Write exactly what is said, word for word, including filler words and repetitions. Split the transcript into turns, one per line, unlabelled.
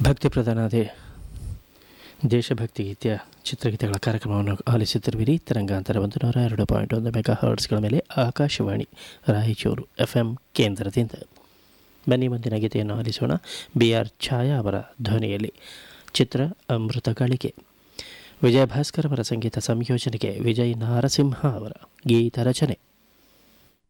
ಭಕ್ತಿ ಪ್ರಧಾನದೇ ದೇಶಭಕ್ತಿ ಗೀತೆಯ ಚಿತ್ರಗೀತೆಗಳ ಕಾರ್ಯಕ್ರಮವನ್ನು ಆಲಿಸುತ್ತಿರುವಿರಿ. ತರಂಗಾಂತರ ಒಂದು ನೂರ ಎರಡು ಪಾಯಿಂಟ್ ಒಂದು ಮೆಗಾ ಹರ್ಟ್ಸ್ಗಳ ಮೇಲೆ ಆಕಾಶವಾಣಿ ರಾಯಚೂರು ಎಫ್ ಎಂ ಕೇಂದ್ರದಿಂದ. ಬನ್ನಿ ಮುಂದಿನ ಗೀತೆಯನ್ನು ಆಲಿಸೋಣ. ಬಿ ಆರ್ ಛಾಯಾ ಅವರ ಧ್ವನಿಯಲ್ಲಿ. ಚಿತ್ರ ಅಮೃತಗಳಿಕೆ. ವಿಜಯ ಭಾಸ್ಕರ್ ಅವರ ಸಂಗೀತ ಸಂಯೋಜನೆಗೆ ವಿಜಯ್ ನಾರಸಿಂಹ ಅವರ ಗೀತ ರಚನೆ.